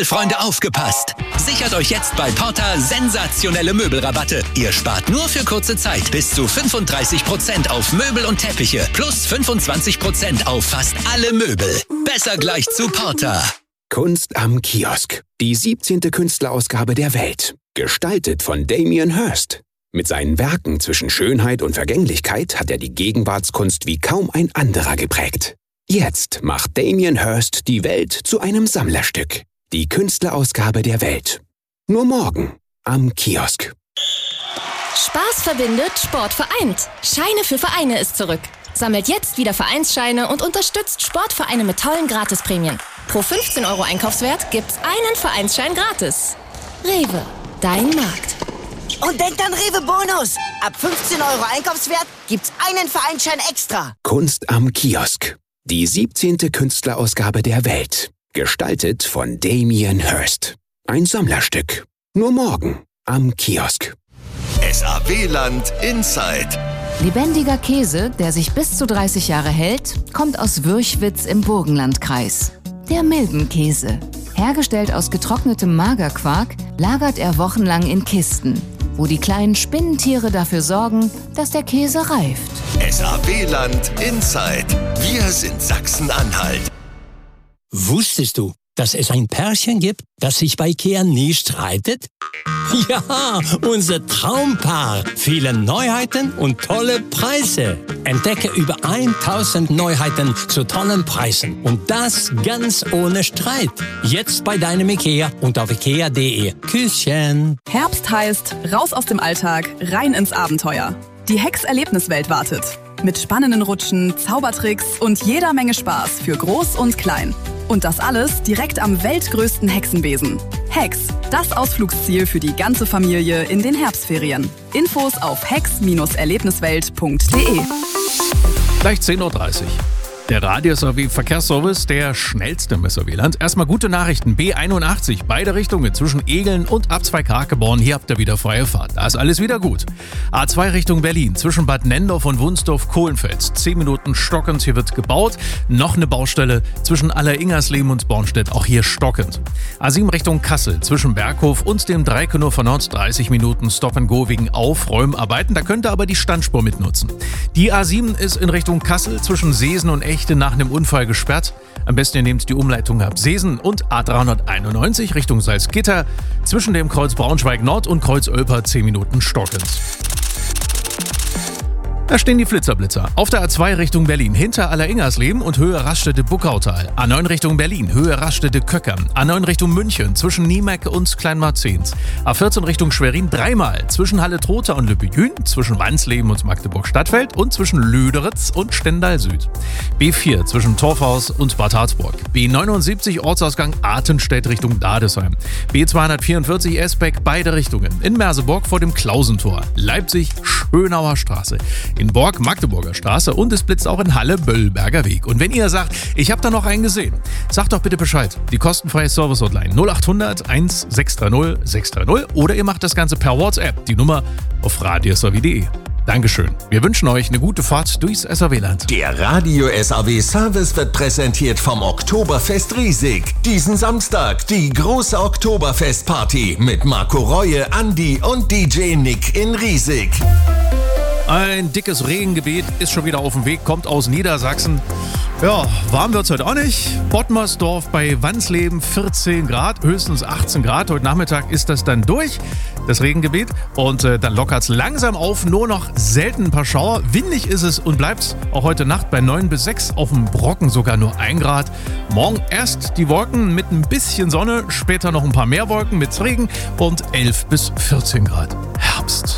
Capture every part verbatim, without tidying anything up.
Freunde, aufgepasst! Sichert euch jetzt bei Porta sensationelle Möbelrabatte. Ihr spart nur für kurze Zeit bis zu fünfunddreißig Prozent auf Möbel und Teppiche plus fünfundzwanzig Prozent auf fast alle Möbel. Besser gleich zu Porta. Kunst am Kiosk. Die siebzehnte Künstlerausgabe der Welt. Gestaltet von Damien Hirst. Mit seinen Werken zwischen Schönheit und Vergänglichkeit hat er die Gegenwartskunst wie kaum ein anderer geprägt. Jetzt macht Damien Hirst die Welt zu einem Sammlerstück. Die Künstlerausgabe der Welt. Nur morgen am Kiosk. Spaß verbindet, Sport vereint. Scheine für Vereine ist zurück. Sammelt jetzt wieder Vereinsscheine und unterstützt Sportvereine mit tollen Gratisprämien. Pro fünfzehn Euro Einkaufswert gibt's einen Vereinsschein gratis. Rewe, dein Markt. Und denkt an Rewe Bonus. Ab fünfzehn Euro Einkaufswert gibt's einen Vereinsschein extra. Kunst am Kiosk. Die siebzehnte Künstlerausgabe der Welt. Gestaltet von Damien Hirst. Ein Sammlerstück. Nur morgen am Kiosk. S A W-Land Inside. Lebendiger Käse, der sich bis zu dreißig Jahre hält, kommt aus Würchwitz im Burgenlandkreis. Der Milbenkäse. Hergestellt aus getrocknetem Magerquark, lagert er wochenlang in Kisten, wo die kleinen Spinnentiere dafür sorgen, dass der Käse reift. S A W-Land Inside. Wir sind Sachsen-Anhalt. Wusstest du, dass es ein Pärchen gibt, das sich bei IKEA nie streitet? Ja, unser Traumpaar. Viele Neuheiten und tolle Preise. Entdecke über tausend Neuheiten zu tollen Preisen. Und das ganz ohne Streit. Jetzt bei deinem IKEA und auf ikea punkt de. Küsschen. Herbst heißt, raus aus dem Alltag, rein ins Abenteuer. Die Hex-Erlebniswelt wartet. Mit spannenden Rutschen, Zaubertricks und jeder Menge Spaß für Groß und Klein. Und das alles direkt am weltgrößten Hexenbesen. Hex, das Ausflugsziel für die ganze Familie in den Herbstferien. Infos auf hex Erlebniswelt punkt de. Gleich zehn Uhr dreißig. Der Radius A W Verkehrsservice, der schnellste im S A W-Land. Erstmal gute Nachrichten. B einundachtzig, beide Richtungen zwischen Egeln und A zwei Krakeborn. Hier habt ihr wieder freie Fahrt. Da ist alles wieder gut. A zwei Richtung Berlin, zwischen Bad Nendorf und Wunsdorf-Kohlenfels. zehn Minuten stockend, hier wird gebaut. Noch eine Baustelle zwischen Aller-Ingersleben und Bornstedt, auch hier stockend. A sieben Richtung Kassel, zwischen Berghof und dem Dreikönow von Nord. dreißig Minuten Stop and Go wegen Aufräumarbeiten. Da könnt ihr aber die Standspur mitnutzen. Die A sieben ist in Richtung Kassel, zwischen Seesen und Echte nach einem Unfall gesperrt. Am besten ihr nehmt die Umleitung ab Seesen und A dreihunderteinundneunzig Richtung Salzgitter. Zwischen dem Kreuz Braunschweig Nord und Kreuz Olper zehn Minuten stockend. Da stehen die Flitzerblitzer. Auf der A zwei Richtung Berlin, hinter Aller-Ingersleben und Höhe Raststätte-Buckautal. A neun Richtung Berlin, Höhe Raststätte-Köckern. A neun Richtung München, zwischen Niemek und Kleinmarzens. A vierzehn Richtung Schwerin dreimal, zwischen Halle-Trotha und Lübbejün, zwischen Wansleben und Magdeburg-Stadtfeld und zwischen Lüderitz und Stendal Süd. B vier zwischen Torfhaus und Bad Harzburg. B neunundsiebzig Ortsausgang Artenstedt Richtung Dadesheim. B zweihundertvierundvierzig Esbeck, beide Richtungen. In Merseburg vor dem Klausentor. Leipzig Schönauer Straße. In Borg Magdeburger Straße und es blitzt auch in Halle Böllberger Weg. Und wenn ihr sagt, ich habe da noch einen gesehen, sagt doch bitte Bescheid. Die kostenfreie Service-Hotline null achthundert eins sechs drei null sechs drei null oder ihr macht das Ganze per WhatsApp. Die Nummer auf radius a w punkt de. Dankeschön. Wir wünschen euch eine gute Fahrt durchs S A W-Land. Der Radio S A W Service wird präsentiert vom Oktoberfest Riesig. Diesen Samstag die große Oktoberfestparty mit Marco Reue, Andi und D J Nick in Riesig. Ein dickes Regengebiet ist schon wieder auf dem Weg, kommt aus Niedersachsen. Ja, warm wird's heute auch nicht. Bottmersdorf bei Wansleben vierzehn Grad, höchstens achtzehn Grad. Heute Nachmittag ist das dann durch, das Regengebiet. Und äh, dann lockert's langsam auf, nur noch selten ein paar Schauer. Windig ist es und bleibt's auch heute Nacht bei neun bis sechs, auf dem Brocken sogar nur ein Grad. Morgen erst die Wolken mit ein bisschen Sonne, später noch ein paar mehr Wolken mit Regen und elf bis vierzehn Grad. Herbst.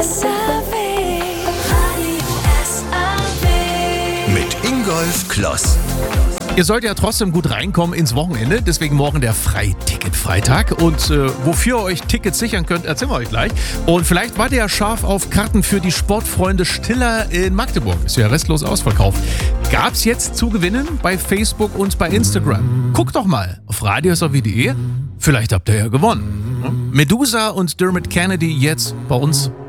Mit Ingolf Kloss. Ihr sollt ja trotzdem gut reinkommen ins Wochenende, deswegen morgen der Freiticket-Freitag. Und äh, wofür ihr euch Tickets sichern könnt, erzählen wir euch gleich. Und vielleicht wart ihr ja scharf auf Karten für die Sportfreunde Stiller in Magdeburg. Ist ja restlos ausverkauft. Gab's jetzt zu gewinnen bei Facebook und bei Instagram. Guckt doch mal auf radius a w punkt de. Vielleicht habt ihr ja gewonnen. Medusa und Dermot Kennedy jetzt bei uns